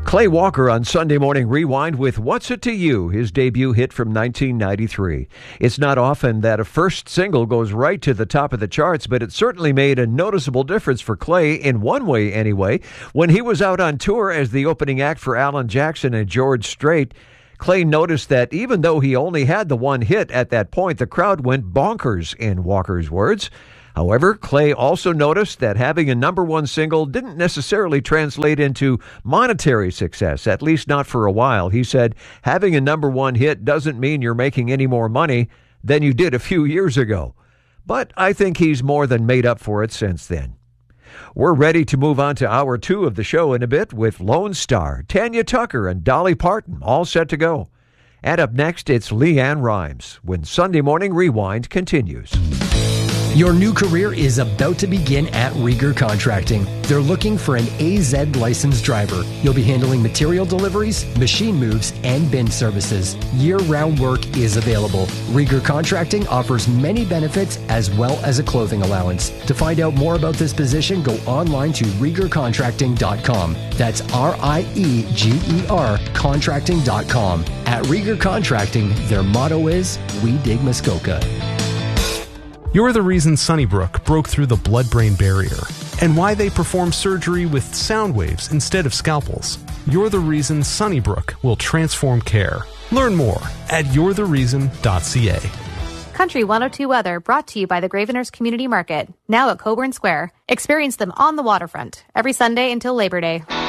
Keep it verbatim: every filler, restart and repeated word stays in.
Clay Walker on Sunday Morning Rewind with What's It to You, his debut hit from nineteen ninety-three. It's not often that a first single goes right to the top of the charts, but it certainly made a noticeable difference for Clay, in one way anyway. When he was out on tour as the opening act for Alan Jackson and George Strait, Clay noticed that even though he only had the one hit at that point, the crowd went bonkers, in Walker's words. However, Clay also noticed that having a number one single didn't necessarily translate into monetary success, at least not for a while. He said, having a number one hit doesn't mean you're making any more money than you did a few years ago. But I think he's more than made up for it since then. We're ready to move on to hour two of the show in a bit with Lone Star, Tanya Tucker, and Dolly Parton all set to go. And up next, it's Leanne Rimes when Sunday Morning Rewind continues. Your new career is about to begin at Rieger Contracting. They're looking for an A Z licensed driver. You'll be handling material deliveries, machine moves, and bin services. Year-round work is available. Rieger Contracting offers many benefits as well as a clothing allowance. To find out more about this position, go online to rieger contracting dot com. That's R I E G E R contracting dot com. At Rieger Contracting, their motto is, we dig Muskoka. You're the reason Sunnybrook broke through the blood-brain barrier, and why they perform surgery with sound waves instead of scalpels. You're the reason Sunnybrook will transform care. Learn more at you're the reason dot c a. Country one oh two weather brought to you by the Graveners Community Market, now at Coburn Square. Experience them on the waterfront every Sunday until Labor Day.